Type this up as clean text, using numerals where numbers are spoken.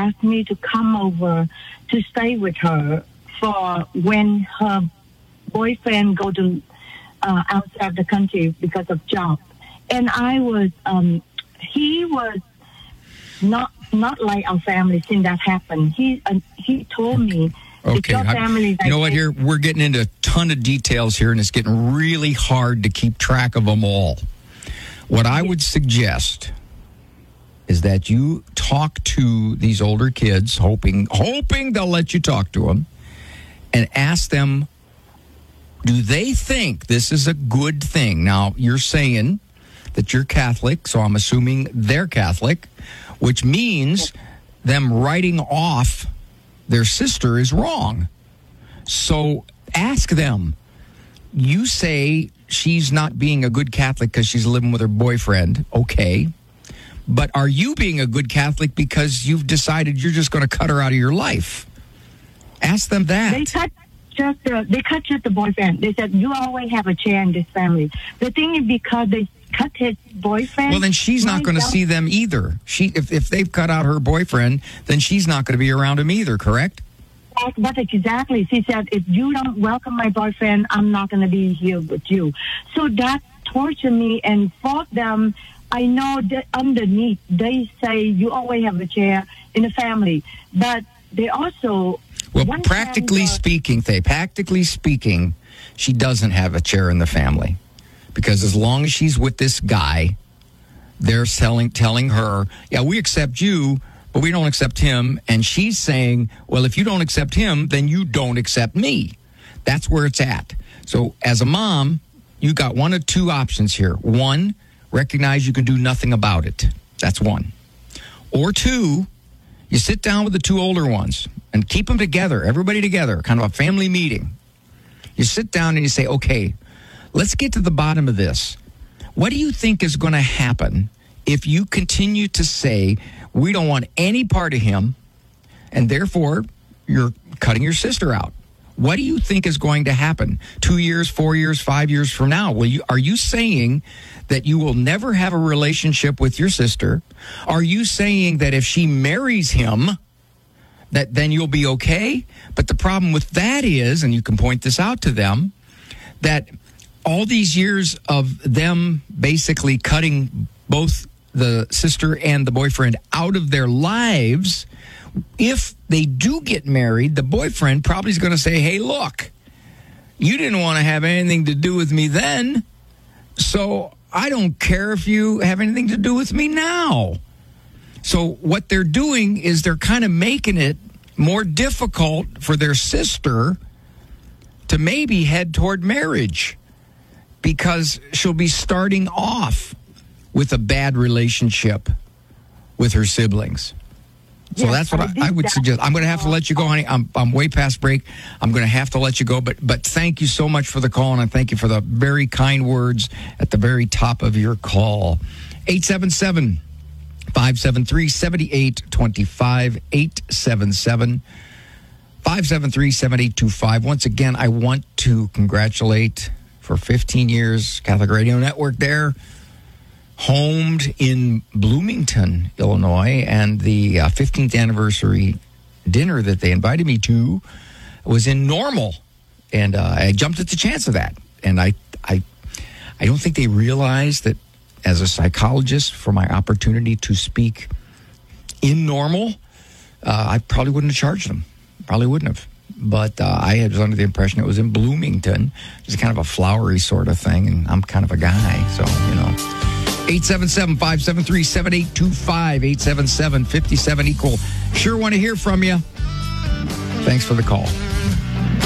asked me to come over to stay with her for when her boyfriend go to outside the country because of job. And I was, he was not like our family since that happened. He told me, okay, family, you know what? Here we're getting into a ton of details here, and it's getting really hard to keep track of them all. What I would suggest is that you talk to these older kids, hoping they'll let you talk to them, and ask them, do they think this is a good thing? Now, you're saying that you're Catholic, so I'm assuming they're Catholic, which means them writing off their sister is wrong. So ask them. You say she's not being a good Catholic because she's living with her boyfriend. Okay. But are you being a good Catholic because you've decided you're just going to cut her out of your life? Ask them that. They cut just the boyfriend. They said, you always have a chair in this family. The thing is, because they cut his boyfriend. Well, then she's not going to see them either. If they've cut out her boyfriend, then she's not going to be around him either, correct? That's exactly. She said, if you don't welcome my boyfriend, I'm not going to be here with you. So that tortured me, and for them, I know that underneath, they say you always have a chair in the family. But they also... Well, practically speaking, she doesn't have a chair in the family. Because as long as she's with this guy, they're telling her, yeah, we accept you, but we don't accept him. And she's saying, well, if you don't accept him, then you don't accept me. That's where it's at. So as a mom, you got one of two options here. One, recognize you can do nothing about it. That's one. Or two, you sit down with the two older ones and keep them together, everybody together, kind of a family meeting. You sit down and you say, okay, let's get to the bottom of this. What do you think is going to happen if you continue to say, we don't want any part of him, and therefore you're cutting your sister out? What do you think is going to happen 2 years, 4 years, 5 years from now? Are you saying that you will never have a relationship with your sister? Are you saying that if she marries him, that then you'll be okay? But the problem with that is, and you can point this out to them, that all these years of them basically cutting both the sister and the boyfriend out of their lives, if they do get married, the boyfriend probably is going to say, hey, look, you didn't want to have anything to do with me then, so I don't care if you have anything to do with me now. So what they're doing is they're kind of making it more difficult for their sister to maybe head toward marriage, because she'll be starting off with a bad relationship with her siblings. So that's what I would suggest. I'm going to have to let you go, honey. I'm way past break. I'm going to have to let you go. But thank you so much for the call, and I thank you for the very kind words at the very top of your call. 877-573-7825. 877-573-7825. Once again, I want to congratulate, for 15 years, Catholic Radio Network there, homed in Bloomington, Illinois, and the 15th anniversary dinner that they invited me to was in Normal, and I jumped at the chance of that. And I don't think they realized that as a psychologist, for my opportunity to speak in Normal, I probably wouldn't have charged them. Probably wouldn't have. But I was under the impression it was in Bloomington. It's kind of a flowery sort of thing, and I'm kind of a guy, so, you know. 877-573-7825, 877-57-EQUAL. Sure want to hear from you. Thanks for the call.